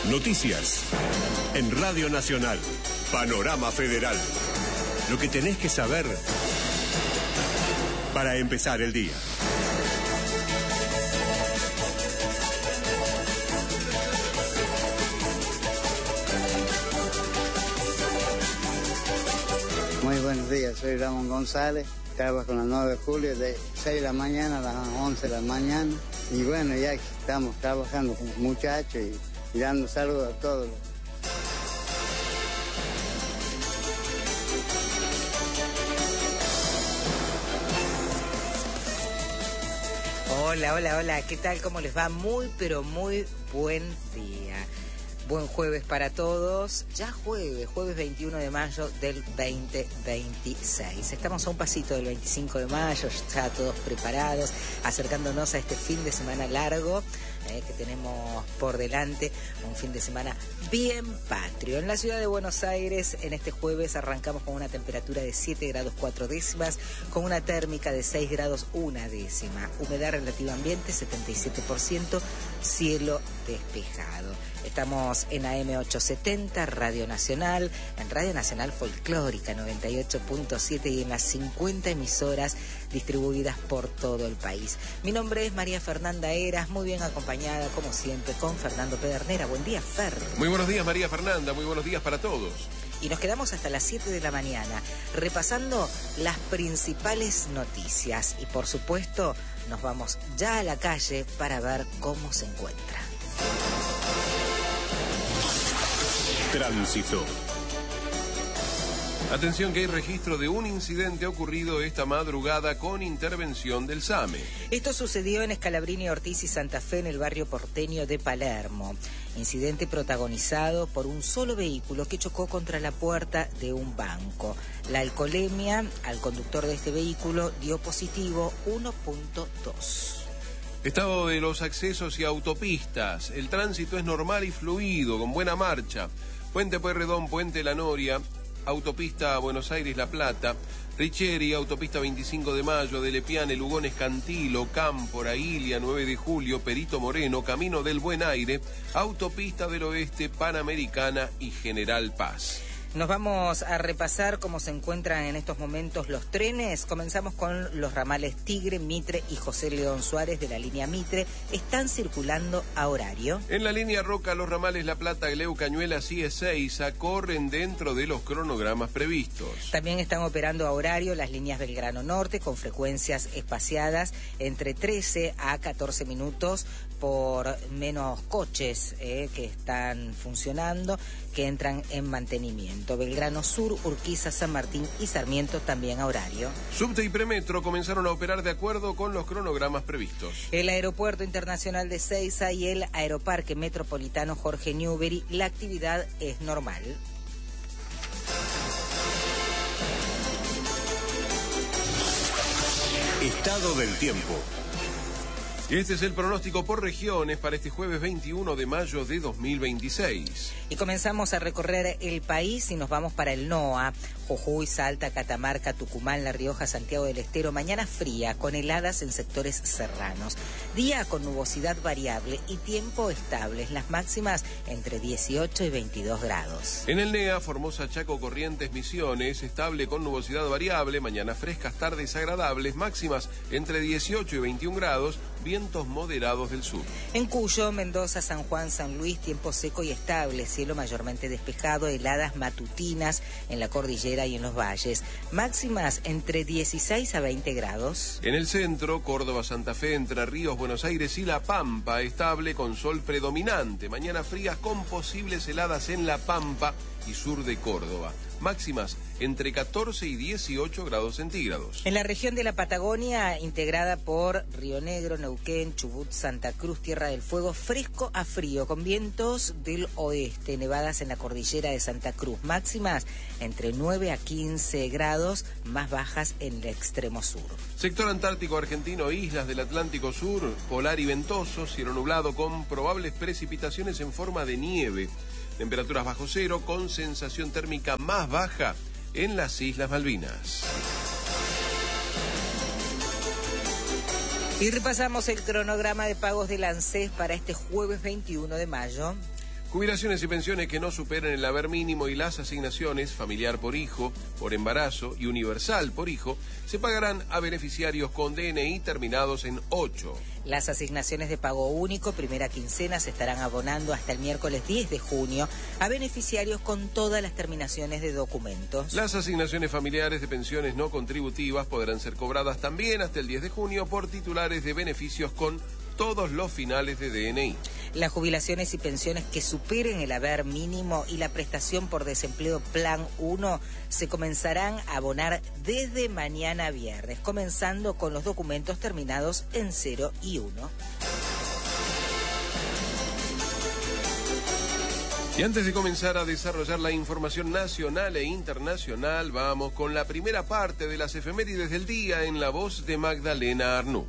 Noticias. En Radio Nacional. Panorama Federal. Lo que tenés que saber para empezar el día. Muy buenos días, soy Ramón González, trabajo con la 9 de julio de 6 de la mañana a las 11 de la mañana. Y bueno, ya estamos trabajando con los muchachos y dando saludos a todos. Hola, ¿qué tal? ¿Cómo les va? Muy, pero muy buen día. Buen jueves para todos. Ya jueves 21 de mayo del 2026. Estamos a un pasito del 25 de mayo, ya todos preparados, acercándonos a este fin de semana largo que tenemos por delante, un fin de semana bien patrio. En la ciudad de Buenos Aires, en este jueves arrancamos con una temperatura de 7 grados 4 décimas, con una térmica de 6 grados 1 décima, humedad relativa ambiente 77%, cielo despejado. Estamos en AM870, Radio Nacional, en Radio Nacional Folclórica 98.7 y en las 50 emisoras distribuidas por todo el país. Mi nombre es María Fernanda Heras, muy bien acompañada como siempre con Fernando Pedernera. Buen día, Fer. Muy buenos días, María Fernanda, muy buenos días para todos. Y nos quedamos hasta las 7 de la mañana repasando las principales noticias y por supuesto nos vamos ya a la calle para ver cómo se encuentra. Tránsito. Atención que hay registro de un incidente ocurrido esta madrugada con intervención del SAME. Esto sucedió en Scalabrini, Ortiz y Santa Fe en el barrio porteño de Palermo. Incidente protagonizado por un solo vehículo que chocó contra la puerta de un banco. La alcoholemia al conductor de este vehículo dio positivo 1.2. Estado de los accesos y autopistas. El tránsito es normal y fluido, con buena marcha. Puente Pueyrredón, Puente La Noria, autopista Buenos Aires-La Plata, Richeri, autopista 25 de Mayo, de Lepiane, Lugones, Cantilo, Cámpora, Ilia, 9 de Julio, Perito Moreno, Camino del Buen Aire, autopista del Oeste, Panamericana y General Paz. Nos vamos a repasar cómo se encuentran en estos momentos los trenes. Comenzamos con los ramales Tigre, Mitre y José León Suárez de la línea Mitre. Están circulando a horario. En la línea Roca, los ramales La Plata, Gleu, Cañuelas y Ezeiza corren dentro de los cronogramas previstos. También están operando a horario las líneas Belgrano Norte con frecuencias espaciadas entre 13 a 14 minutos por menos coches que están funcionando, que entran en mantenimiento. Belgrano Sur, Urquiza, San Martín y Sarmiento también a horario. Subte y Premetro comenzaron a operar de acuerdo con los cronogramas previstos. El Aeropuerto Internacional de Ezeiza y el Aeroparque Metropolitano Jorge Newbery, la actividad es normal. Estado del tiempo. Este es el pronóstico por regiones para este jueves 21 de mayo de 2026. Y comenzamos a recorrer el país y nos vamos para el NOA, Jujuy, Salta, Catamarca, Tucumán, La Rioja, Santiago del Estero. Mañana fría, con heladas en sectores serranos. Día con nubosidad variable y tiempo estable. Las máximas entre 18 y 22 grados. En el NEA, Formosa, Chaco, Corrientes, Misiones, estable con nubosidad variable. Mañana frescas, tardes agradables. Máximas entre 18 y 21 grados. Vientos moderados del sur. En Cuyo, Mendoza, San Juan, San Luis, tiempo seco y estable, cielo mayormente despejado, heladas matutinas en la cordillera y en los valles. Máximas entre 16 a 20 grados. En el centro, Córdoba, Santa Fe, Entre Ríos, Buenos Aires y La Pampa, estable con sol predominante. Mañana frías con posibles heladas en La Pampa y sur de Córdoba. Máximas entre 14 y 18 grados centígrados. En la región de la Patagonia, integrada por Río Negro, Neuquén, Chubut, Santa Cruz, Tierra del Fuego, fresco a frío, con vientos del oeste, nevadas en la cordillera de Santa Cruz. Máximas entre 9 a 15 grados, más bajas en el extremo sur. Sector Antártico Argentino, islas del Atlántico Sur, polar y ventoso, cielo nublado con probables precipitaciones en forma de nieve. Temperaturas bajo cero con sensación térmica más baja en las Islas Malvinas. Y repasamos el cronograma de pagos del ANSES para este jueves 21 de mayo. Jubilaciones y pensiones que no superen el haber mínimo y las asignaciones familiar por hijo, por embarazo y universal por hijo se pagarán a beneficiarios con DNI terminados en 8. Las asignaciones de pago único, primera quincena, se estarán abonando hasta el miércoles 10 de junio a beneficiarios con todas las terminaciones de documentos. Las asignaciones familiares de pensiones no contributivas podrán ser cobradas también hasta el 10 de junio por titulares de beneficios con todos los finales de DNI. Las jubilaciones y pensiones que superen el haber mínimo y la prestación por desempleo Plan 1 se comenzarán a abonar desde mañana viernes, comenzando con los documentos terminados en 0 y 1. Y antes de comenzar a desarrollar la información nacional e internacional, vamos con la primera parte de las efemérides del día en la voz de Magdalena Arnú.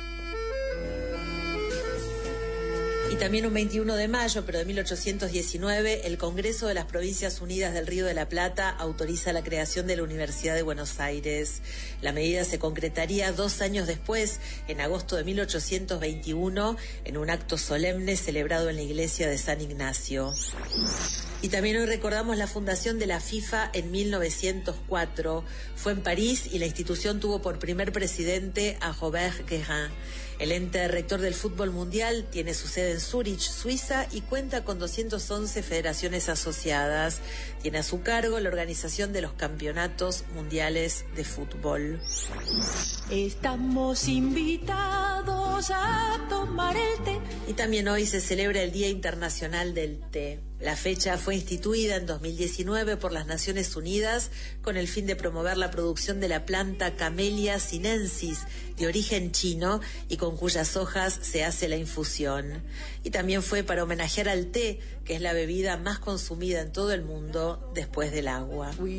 Y también un 21 de mayo, pero de 1819, el Congreso de las Provincias Unidas del Río de la Plata autoriza la creación de la Universidad de Buenos Aires. La medida se concretaría 2 años después, en agosto de 1821, en un acto solemne celebrado en la iglesia de San Ignacio. Y también hoy recordamos la fundación de la FIFA en 1904. Fue en París y la institución tuvo por primer presidente a Robert Guérin. El ente rector del fútbol mundial tiene su sede en Zúrich, Suiza, y cuenta con 211 federaciones asociadas. Tiene a su cargo la organización de los campeonatos mundiales de fútbol. Estamos invitados a tomar el té. Y también hoy se celebra el Día Internacional del Té. La fecha fue instituida en 2019 por las Naciones Unidas con el fin de promover la producción de la planta Camellia sinensis, de origen chino, y con cuyas hojas se hace la infusión. Y también fue para homenajear al té, que es la bebida más consumida en todo el mundo después del agua.